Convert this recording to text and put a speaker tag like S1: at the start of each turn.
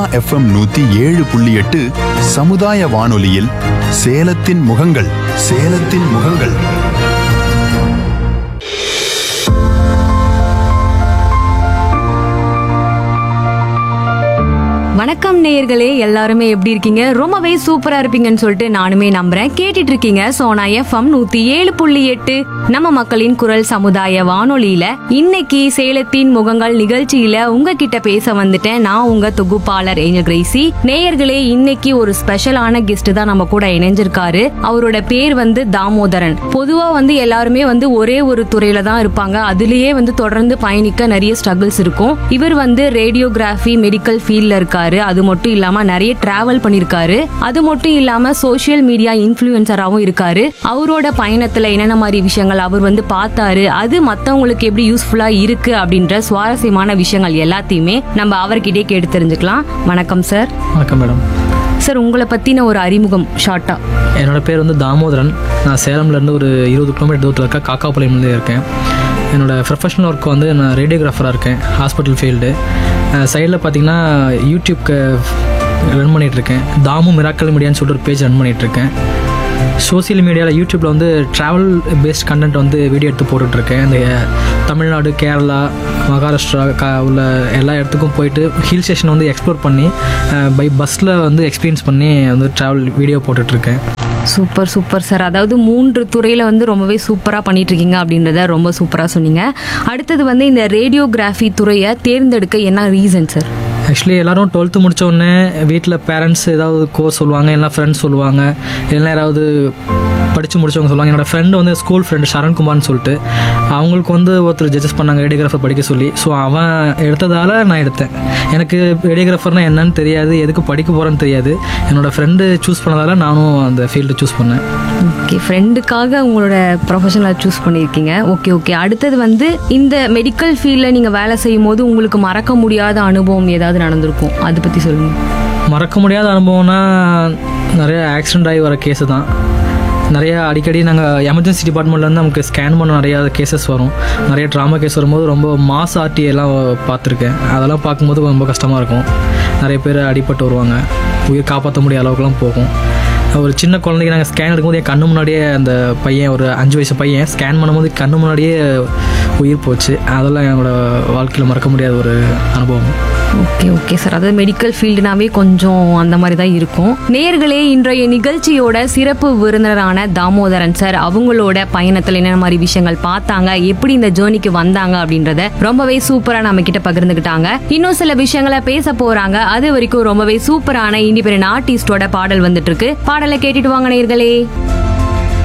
S1: FM 107.8 சமுதாய வானொலியில் சேலத்தின் முகங்கள். சேலத்தின் முகங்கள்.
S2: வணக்கம் நேயர்களே, எல்லாருமே எப்படி இருக்கீங்க? ரொம்பவே சூப்பரா இருப்பீங்கன்னு சொல்லிட்டு நானுமே நம்புறேன். கேட்டுட்டு இருக்கீங்க சோனா FM 107.8 நம்ம மக்களின் குரல் சமுதாய வானொலியில. இன்னைக்கு சேலத்தின் முகங்கள் நிகழ்ச்சியில உங்ககிட்ட பேச வந்துட்டேன். நான் உங்க தொகுப்பாளர் ஏஞ்சல் கிரேசி. நேயர்களே, இன்னைக்கு ஒரு ஸ்பெஷலான கெஸ்ட் தான் நம்ம கூட இணைஞ்சிருக்காரு. அவரோட பேர் தாமோதரன். பொதுவா எல்லாருமே ஒரே ஒரு துறையில தான் இருப்பாங்க. அதுலயே தொடர்ந்து பயணிக்க நிறைய ஸ்ட்ரகிள்ஸ் இருக்கும். இவர் ரேடியோகிராஃபி மெடிக்கல் ஃபீல்ட்ல இருக்காரு. அது மட்டும் இல்லாம நிறைய டிராவல் பண்ணிருக்காரு. அது மட்டும் இல்லாம சோசியல் மீடியா இன்ஃப்ளூயன்சராவும் இருக்காரு. அவரோட பயணத்துல என்னென்ன மாதிரி விஷயங்கள் அவர் பார்த்தாரு, அது மத்தவங்களுக்கு எப்படி யூஸ்ஃபுல்லா இருக்கு அப்படின்ற சுவாரஸ்யமான விஷயங்கள் எல்லாத்தையுமே நம்ம அவர்கிட்டே கேட்டு தெரிஞ்சுக்கலாம். வணக்கம் சார்.
S3: வணக்கம் மேடம்.
S2: சார், உங்களை பத்தின ஒரு அறிமுகம் ஷார்ட்டா.
S3: என்னோட பேர் தாமோதரன். நான் சேலம்லேருந்து ஒரு 20 கிலோமீட்டர் தூரத்தில் இருக்க காக்காபாளையம்லேருந்து இருக்கேன். என்னோடய ப்ரொஃபஷனல் ஒர்க் நான் ரேடியோகிராஃபராக இருக்கேன், ஹாஸ்பிட்டல் ஃபீல்டு. சைடில் பார்த்தீங்கன்னா யூடியூப்க்கு ரன் பண்ணிகிட்ருக்கேன். தாமு மிராக்கல் மீடியான்னு சொல்லிட்டு ஒரு பேஜ் ரன் பண்ணிகிட்ருக்கேன். சோசியல் மீடியாவில் யூடியூப்பில் ட்ராவல் பேஸ்ட் கண்டென்ட் வீடியோ எடுத்து போட்டுட்ருக்கேன். இந்த தமிழ்நாடு, கேரளா, மகாராஷ்டிரா உள்ள எல்லா இடத்துக்கும் போயிட்டு ஹில் ஸ்டேஷன் எக்ஸ்ப்ளோர் பண்ணி பை பஸ்ஸில் எக்ஸ்பீரியன்ஸ் பண்ணி ட்ராவல் வீடியோ போட்டுட்ருக்கேன்.
S2: Super super sir. அதாவது 3 துறையில ரொம்பவே சூப்பரா பண்ணிட்டு இருக்கீங்க அப்படின்றத ரொம்ப சூப்பரா சொன்னீங்க. அடுத்தது இந்த ரேடியோகிராஃபி துறையை தேர்ந்தெடுக்க என்ன ரீசன் சார்?
S3: ஆக்சுவலி எல்லோரும் 12th முடித்த உடனே வீட்டில் பேரண்ட்ஸ் ஏதாவது கோர்ஸ் சொல்லுவாங்க, எல்லாம் ஃப்ரெண்ட்ஸ் சொல்லுவாங்க, இல்லைன்னா யாராவது படித்து முடிச்சவங்க சொல்லுவாங்க. என்னோடய ஃப்ரெண்டு ஸ்கூல் ஃப்ரெண்டு சரண்குமார்னு சொல்லிட்டு அவங்களுக்கு ஒருத்தர் ஜட்ஜஸ் பண்ணாங்க ரேடியோகிராஃபர் படிக்க சொல்லி. ஸோ அவன் எடுத்ததால் நான் எடுத்தேன். எனக்கு ரேடியோகிராஃபர்னால் என்னன்னு தெரியாது, எதுக்கு படிக்க போகிறேன்னு தெரியாது. என்னோடய ஃப்ரெண்டு சூஸ் பண்ணதால் நானும் அந்த ஃபீல்டு சூஸ் பண்ணேன்.
S2: ஓகே, ஃப்ரெண்டுக்காக உங்களோட ப்ரொஃபஷனலாக சூஸ் பண்ணியிருக்கீங்க. ஓகே. அடுத்தது இந்த மெடிக்கல் ஃபீல்டில் நீங்கள் வேலை செய்யும் போது உங்களுக்கு மறக்க முடியாத அனுபவம் ஏதாவது நடந்திருக்கும், அதை பற்றி சொல்லுங்கள்.
S3: மறக்க முடியாத அனுபவம்னா நிறைய ஆக்சிடென்ட் ஆகி வர கேஸு தான். நிறையா அடிக்கடி நாங்கள் எமர்ஜென்சி டிபார்ட்மெண்ட்லேருந்து நமக்கு ஸ்கேன் பண்ண நிறையா கேசஸ் வரும். நிறைய ட்ராமா கேஸ் வரும்போது ரொம்ப மாஸ் ஆர்டிஎல்லாம் பார்த்துருக்கேன். அதெல்லாம் பார்க்கும்போது ரொம்ப கஷ்டமாக இருக்கும். நிறைய பேர் அடிபட்டு வருவாங்க, உயிர் காப்பாற்ற முடியாத அளவுக்குலாம் போகும். ஒரு சின்ன குழந்தைக்கு நாங்கள் ஸ்கேன் எடுக்கும்போது என் கண்ணு முன்னாடியே அந்த பையன், ஒரு 5 வயசு பையன் ஸ்கேன் பண்ணும்போது கண்ணு முன்னாடியே உயிர் போச்சு. அதெல்லாம் என்னோட வாழ்க்கையில் மறக்க முடியாத ஒரு அனுபவம்.
S2: Okay sir. அதாவது மெடிக்கல் ஃபீல்டுனாவே கொஞ்சம் அந்த மாதிரி தான் இருக்கும். நேயர்களே, இன்றைய நிகழ்ச்சியோட சிறப்பு விருந்தினரான தாமோதரன் சார் அவங்களோட பயணத்தில் என்ன மாதிரி விஷயங்கள் பார்த்தாங்க, எப்படி இந்த ஜேர்னிக்கு வந்தாங்க அப்படின்றத ரொம்பவே சூப்பரா நம்ம கிட்ட பகிர்ந்துக்கிட்டாங்க. இன்னும் சில விஷயங்களை பேச போறாங்க. அது வரைக்கும் ரொம்பவே சூப்பரான இண்டிபெண்டன்ட் ஆர்டிஸ்டோட பாடல் வந்துட்டு இருக்கு. பாடலை கேட்டுட்டு வாங்க நேயர்களே.